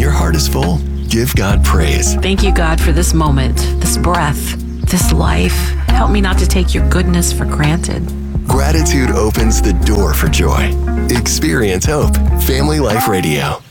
your heart is full, give God praise. Thank you, God, for this moment, this breath, this life. Help me not to take your goodness for granted. Gratitude opens the door for joy. Experience hope. Family Life Radio.